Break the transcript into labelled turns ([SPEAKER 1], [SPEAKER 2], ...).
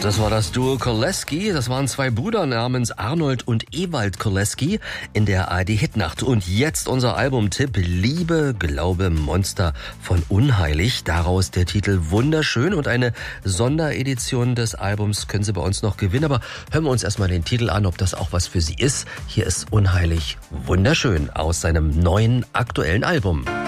[SPEAKER 1] Das war das Duo Koleski. Das waren zwei Brüder namens Arnold und Ewald Koleski in der ARD-Hitnacht. Und jetzt unser Albumtipp: Liebe, Glaube, Monster von Unheilig. Daraus der Titel Wunderschön, und eine Sonderedition des Albums können Sie bei uns noch gewinnen. Aber hören wir uns erstmal den Titel an, ob das auch was für Sie ist. Hier ist Unheilig Wunderschön aus seinem neuen aktuellen Album.